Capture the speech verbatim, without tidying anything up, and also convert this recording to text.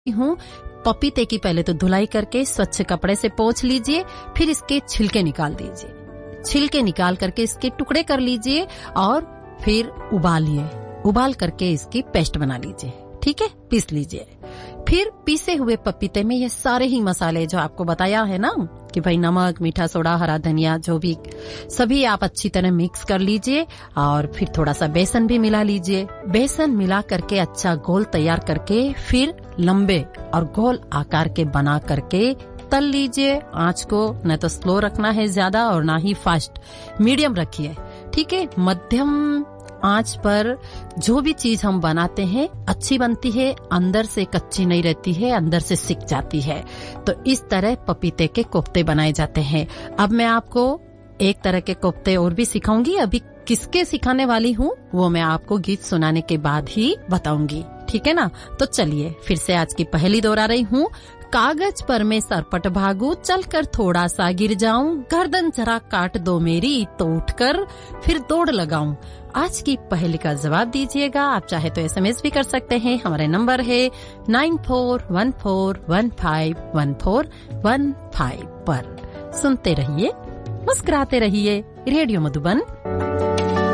हूँ। पपीते की पहले तो धुलाई करके स्वच्छ कपड़े से पोंछ लीजिए, फिर इसके छिलके निकाल दीजिए। छिलके निकाल करके इसके टुकड़े कर लीजिए और फिर उबालिए। उबाल करके इसकी पेस्ट बना लीजिए, ठीक है, पीस लीजिए। फिर पीसे हुए पपीते में ये सारे ही मसाले जो आपको बताया है ना कि भाई नमक, मीठा सोडा, हरा धनिया, जो भी सभी आप अच्छी तरह मिक्स कर लीजिए और फिर थोड़ा सा बेसन भी मिला लीजिए। बेसन मिला करके अच्छा घोल तैयार करके फिर लंबे और गोल आकार के बना करके तल लीजिए। आंच को न तो स्लो रखना है ज्यादा और ना ही फास्ट, मीडियम रखिए, ठीक है। मध्यम आंच पर जो भी चीज हम बनाते हैं अच्छी बनती है, अंदर से कच्ची नहीं रहती है, अंदर से सिक जाती है। तो इस तरह पपीते के कोफ्ते बनाए जाते हैं। अब मैं आपको एक तरह के कोफ्ते और भी सिखाऊंगी। अभी किसके सिखाने वाली हूँ वो मैं आपको गीत सुनाने के बाद ही बताऊंगी, ठीक है ना। तो चलिए फिर से आज की पहेली दोहरा रही हूँ। कागज पर मैं सरपट भागू, चलकर थोड़ा सा गिर जाऊं, गर्दन जरा काट दो मेरी, तो उठकर फिर दौड़ लगाऊं। आज की पहेली का जवाब दीजिएगा। आप चाहे तो एसएमएस भी कर सकते हैं। हमारे नंबर है nine four one four one five one four one five पर। सुनते रहिए, मुस्कुराते रहिए। रेडियो मधुबन।